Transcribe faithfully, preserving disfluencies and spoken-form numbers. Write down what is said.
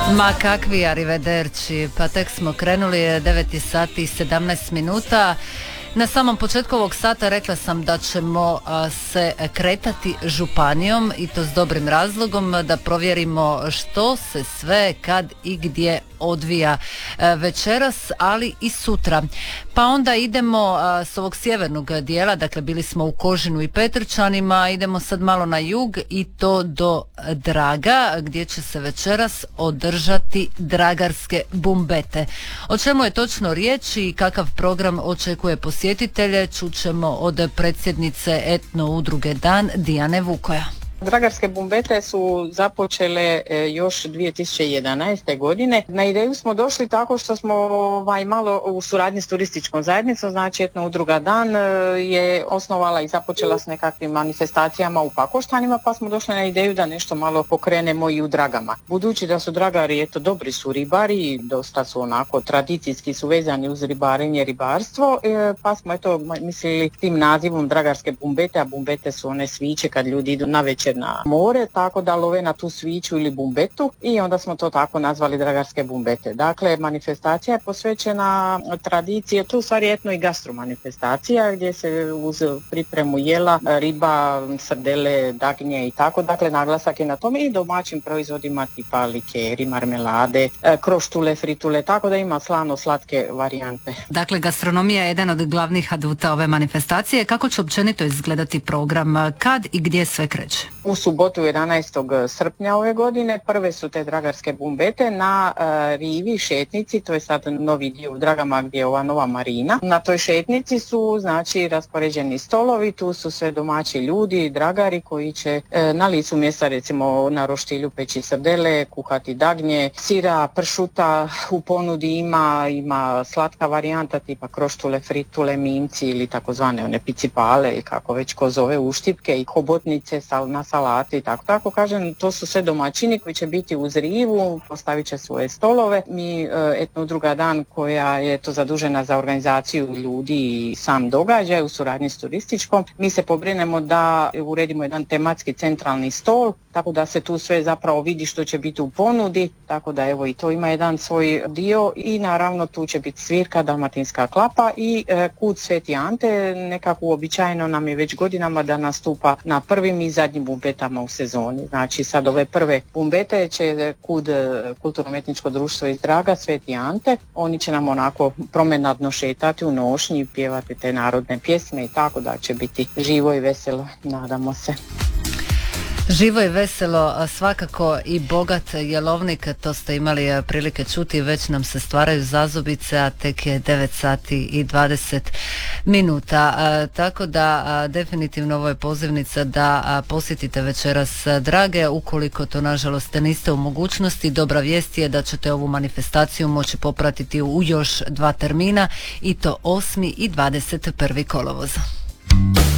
Ma kakvi arrivederci, pa tek smo krenuli, je devet sati i sedamnaest minuta. Na samom početku ovog sata rekla sam da ćemo a, se kretati županijom i to s dobrim razlogom da provjerimo što se sve, kad i gdje odvija a, večeras, ali i sutra. Pa onda idemo a, s ovog sjevernog dijela, dakle bili smo u Kožinu i Petrčanima, idemo sad malo na jug i to do Draga, gdje će se večeras održati dragarske bumbete. O čemu je točno riječ i kakav program očekuje posjetitelje, čućemo od predsjednice etno udruge Dan, Dijane Vukoja. Dragarske bumbete su započele još dvije tisuće jedanaeste. godine. Na ideju smo došli tako što smo ovaj, malo u suradnji s turističkom zajednicom, znači etno udruga Dan je osnovala i započela s nekakvim manifestacijama u Pakoštanima, pa smo došli na ideju da nešto malo pokrenemo i u Dragama. Budući da su Dragari, eto, dobri su ribari, dosta su onako tradicijski su vezani uz ribarenje, ribarstvo, pa smo eto mislili tim nazivom Dragarske bumbete, a bumbete su one sviće kad ljudi idu na večer na more, tako da love na tu sviću ili bumbetu i onda smo to tako nazvali Dragarske bumbete. Dakle, manifestacija je posvećena tradiciji, to u stvari etno i gastro manifestacija gdje se uz pripremu jela, riba, srdele, dagnje i tako, dakle naglasak je na tome i domaćim proizvodima tipa likeri, marmelade, kroštule, fritule, tako da ima slano-slatke varijante. Dakle, gastronomija je jedan od glavnih aduta ove manifestacije. Kako će općenito izgledati program, kad i gdje sve kreće? U subotu jedanaestog srpnja ove godine prve su te dragarske bumbete na uh, rivi Šetnici, to je sad novi dio u Dragama gdje je ova nova marina. Na toj šetnici su znači raspoređeni stolovi, tu su sve domaći ljudi, dragari koji će uh, na licu mjesta recimo na roštilju peći srdele, kuhati dagnje, sira, pršuta u ponudi ima, ima slatka varijanta tipa kroštule, fritule, mimci ili takozvane one picipale ili kako već ko zove, uštipke i hobotnice sal, na salati i tako. Tako kažem, to su sve domaćini koji će biti uz rivu, postavit će svoje stolove. Mi etno udruga Dan koja je to zadužena za organizaciju ljudi i sam događaj u suradnji s turističkom, mi se pobrinemo da uredimo jedan tematski centralni stol, tako da se tu sve zapravo vidi što će biti u ponudi, tako da evo i to ima jedan svoj dio i naravno tu će biti svirka, dalmatinska klapa i e, kud Sveti Ante, nekako uobičajeno nam je već godinama da nastupa na prvim i zadnjim bumbetama u sezoni. Znači sad ove prve bumbete će kud Kulturno-umjetničko društvo iz Draga, Sveti Ante, oni će nam onako promenadno šetati u nošnji, pjevati te narodne pjesme i tako da će biti živo i veselo, nadamo se. Živo i veselo, a svakako i bogat jelovnik, to ste imali prilike čuti, već nam se stvaraju zazubice, a tek je devet sati i dvadeset minuta. A, tako da a, definitivno ovo je pozivnica da a, posjetite večeras Drage, ukoliko to nažalost niste u mogućnosti. Dobra vijest je da ćete ovu manifestaciju moći popratiti u još dva termina i to osmi i dvadeset prvi kolovoza.